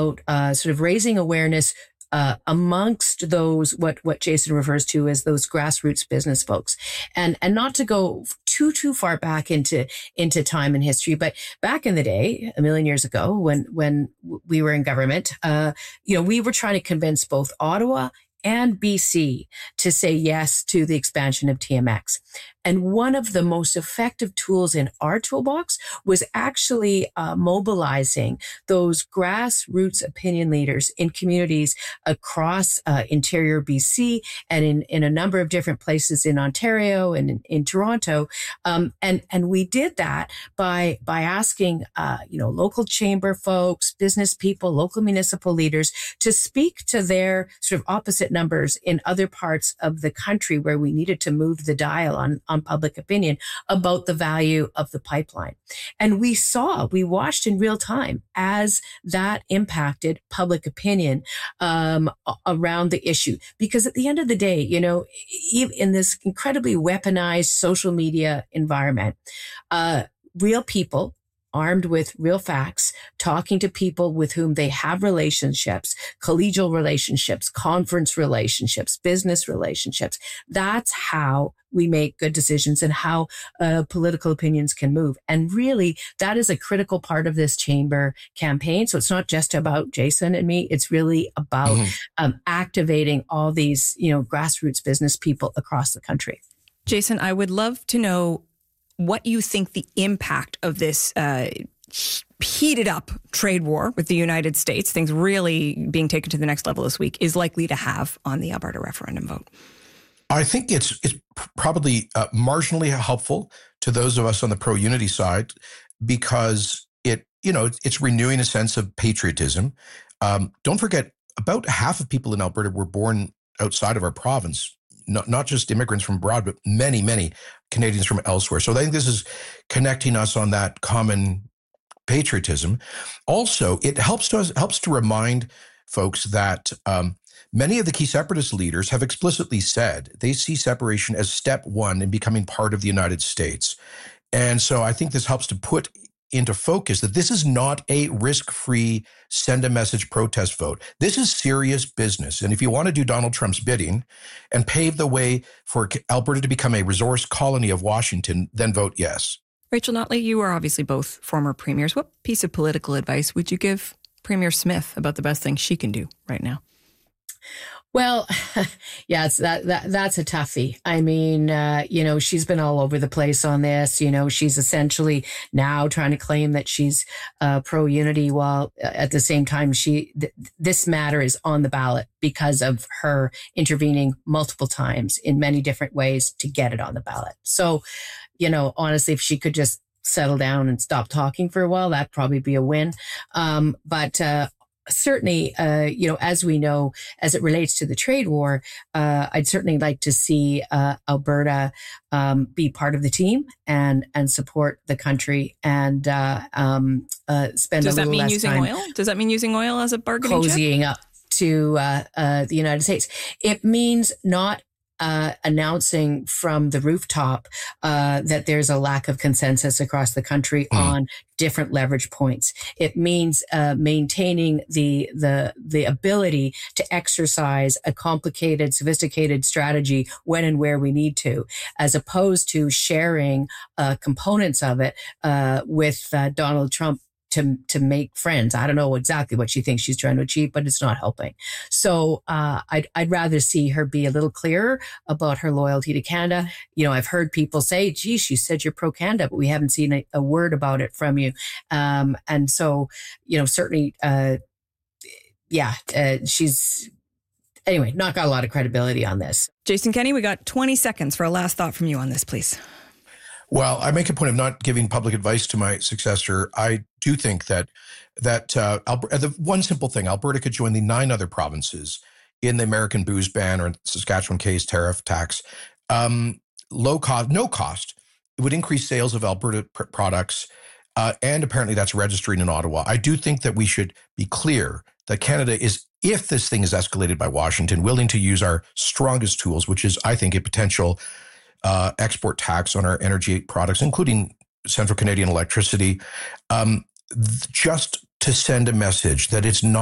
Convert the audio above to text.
about sort of raising awareness amongst those what Jason refers to as those grassroots business folks, and not to go too far back into time and history, but back in the day, a million years ago, when we were in government, we were trying to convince both Ottawa and BC to say yes to the expansion of TMX. And one of the most effective tools in our toolbox was actually mobilizing those grassroots opinion leaders in communities across interior BC and in a number of different places in Ontario and in Toronto. And we did that by asking, local chamber folks, business people, local municipal leaders to speak to their sort of opposite numbers in other parts of the country where we needed to move the dial on public opinion about the value of the pipeline. And we watched in real time as that impacted public opinion around the issue. Because at the end of the day, in this incredibly weaponized social media environment, real people armed with real facts, talking to people with whom they have relationships, collegial relationships, conference relationships, business relationships. That's how we make good decisions and how political opinions can move. And really, that is a critical part of this chamber campaign. So it's not just about Jason and me. It's really about activating all these, grassroots business people across the country. Jason, I would love to know what you think the impact of this heated up trade war with the United States, things really being taken to the next level this week, is likely to have on the Alberta referendum vote. I think it's probably marginally helpful to those of us on the pro-unity side because it's renewing a sense of patriotism. Don't forget, about half of people in Alberta were born outside of our province. Not just immigrants from abroad, but many, many Canadians from elsewhere. So I think this is connecting us on that common patriotism. Also, it helps to remind folks that many of the key separatist leaders have explicitly said they see separation as step one in becoming part of the United States. And so I think this helps to put into focus that this is not a risk-free send a message protest vote. This is serious business. And if you want to do Donald Trump's bidding and pave the way for Alberta to become a resource colony of Washington, then vote yes. Rachel Notley, you are obviously both former premiers. What piece of political advice would you give Premier Smith about the best thing she can do right now? Well, yeah, that's a toughie. I mean, she's been all over the place on this. She's essentially now trying to claim that she's pro-unity while at the same time this matter is on the ballot because of her intervening multiple times in many different ways to get it on the ballot. So, honestly, if she could just settle down and stop talking for a while, that'd probably be a win. But certainly, as we know, as it relates to the trade war, I'd certainly like to see Alberta be part of the team and support the country and spend a little less time. Does that mean using oil? Does that mean using oil as a bargaining chip? Cozying up to the United States. It means not announcing from the rooftop that there's a lack of consensus across the country on different leverage points. It means maintaining the ability to exercise a complicated, sophisticated strategy when and where we need to, as opposed to sharing components of it with Donald Trump to make friends. I don't know exactly what she thinks she's trying to achieve, but it's not helping. So I'd rather see her be a little clearer about her loyalty to Canada. I've heard people say, geez, you said you're pro-Canada, but we haven't seen a word about it from you. And so, certainly, she's, anyway, not got a lot of credibility on this. Jason Kenney, we got 20 seconds for a last thought from you on this, please. Well, I make a point of not giving public advice to my successor. I do think that the one simple thing, Alberta could join the 9 other provinces in the American booze ban or Saskatchewan case tariff tax. Low cost, no cost. It would increase sales of Alberta products, and apparently that's registering in Ottawa. I do think that we should be clear that Canada is, if this thing is escalated by Washington, willing to use our strongest tools, which is, I think, a potential export tax on our energy products, including Central Canadian electricity, just to send a message that it's not